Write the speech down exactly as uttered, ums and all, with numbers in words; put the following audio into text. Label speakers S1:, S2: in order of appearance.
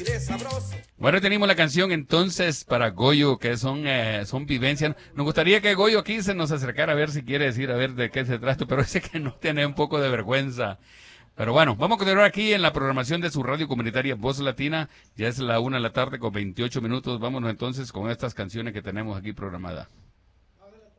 S1: Bueno, tenemos la canción entonces para Goyo, que son eh, son vivencias. Nos gustaría que Goyo aquí se nos acercara a ver si quiere decir, a ver de qué se trata, pero dice que no tiene un poco de vergüenza. Pero bueno, vamos a continuar aquí en la programación de su radio comunitaria Voz Latina. Ya es la una de la tarde con veintiocho minutos. Vámonos entonces con estas canciones que tenemos aquí programadas.